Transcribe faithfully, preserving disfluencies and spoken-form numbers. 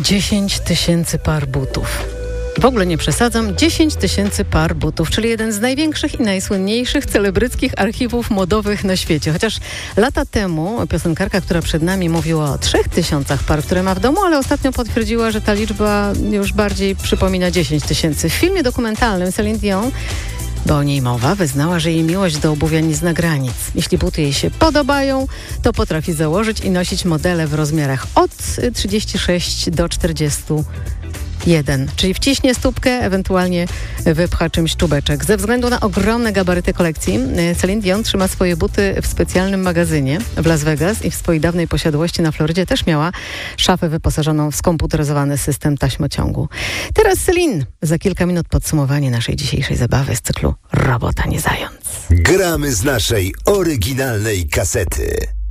dziesięć tysięcy par butów. W ogóle nie przesadzam, dziesięć tysięcy par butów, czyli jeden z największych i najsłynniejszych celebryckich archiwów modowych na świecie. Chociaż lata temu piosenkarka, która przed nami, mówiła o trzech tysiącach par, które ma w domu, ale ostatnio potwierdziła, że ta liczba już bardziej przypomina dziesięć tysięcy. W filmie dokumentalnym Celine Dion, bo o niej mowa, wyznała, że jej miłość do obuwia nie zna granic. Jeśli buty jej się podobają, to potrafi założyć i nosić modele w rozmiarach od trzydziestu sześciu do czterdziestu jeden, czyli wciśnie stópkę, ewentualnie wypcha czymś czubeczek. Ze względu na ogromne gabaryty kolekcji, Celine Dion trzyma swoje buty w specjalnym magazynie w Las Vegas i w swojej dawnej posiadłości na Florydzie też miała szafę wyposażoną w skomputeryzowany system taśmociągu. Teraz Celine. Za kilka minut podsumowanie naszej dzisiejszej zabawy z cyklu Robota nie zając. Gramy z naszej oryginalnej kasety.